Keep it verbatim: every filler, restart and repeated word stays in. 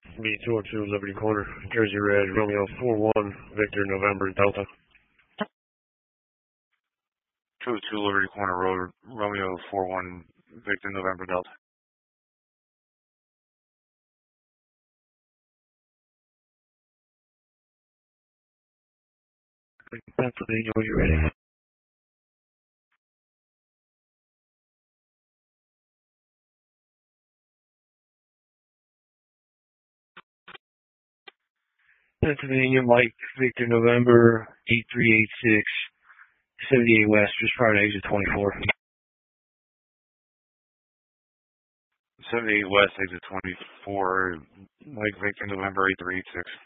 B two oh two Liberty Corner, Jersey Red, Romeo four one, Victor November Delta. two oh two Liberty Corner Road, Romeo four one, Victor November Delta. Pennsylvania, when you're ready. Pennsylvania, Mike, Victor November, eight three eight six, seventy-eight West, just prior to exit twenty-four. seventy-eight West, exit twenty-four, Mike, Victor November eight three eight six.